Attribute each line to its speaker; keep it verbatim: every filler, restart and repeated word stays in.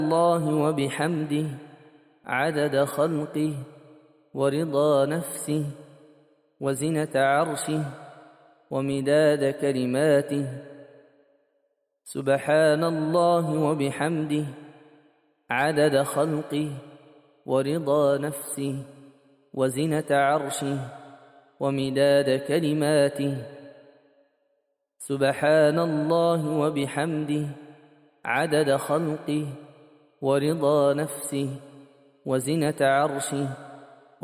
Speaker 1: الله وبحمده عدد خلقه ورضا نفسه وزنة عرشه ومداد كلماته. سبحان الله وبحمده عدد خلقه ورضا نفسه وزنة عرشه ومداد كلماته. سبحان الله وبحمده عدد خلقه ورضا نفسه وزنة عرشه